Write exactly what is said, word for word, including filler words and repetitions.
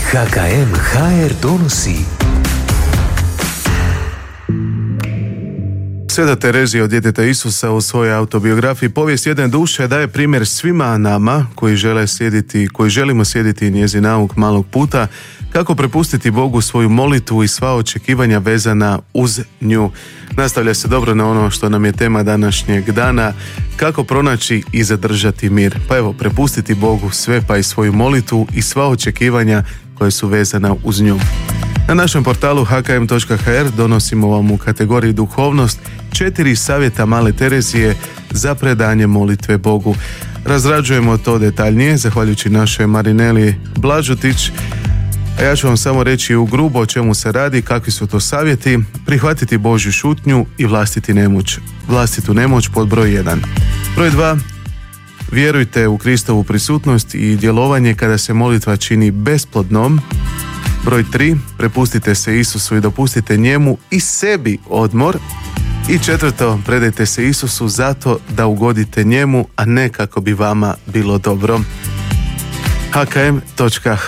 ha ka em ha er donosi. Sveta Terezija od djeteta Isusa u svojoj autobiografiji Povijest jedne duše daje primjer svima nama koji žele slijediti, koji želimo slijediti njezin nauk malog puta, kako prepustiti Bogu svoju molitvu i sva očekivanja vezana uz nju. Nastavlja se dobro na ono što nam je tema današnjeg dana, kako pronaći i zadržati mir. Pa evo, prepustiti Bogu sve, pa i svoju molitvu i sva očekivanja koje su vezana uz nju. Na našem portalu ha ka em točka ha er donosimo vam u kategoriji duhovnost četiri savjeta male Terezije za predanje molitve Bogu. Razrađujemo to detaljnije zahvaljujući našoj Marineli Blažutić, a ja ću vam samo reći u grubo o čemu se radi, kakvi su to savjeti. Prihvatiti Božju šutnju i vlastiti nemoć, vlastitu nemoć pod broj jedan. Broj dva. Vjerujte u Kristovu prisutnost i djelovanje kada se molitva čini besplodnom. Broj tri. Prepustite se Isusu i dopustite njemu i sebi odmor. I četvrto, predajte se Isusu zato da ugodite njemu, a ne kako bi vama bilo dobro. ha ka em točka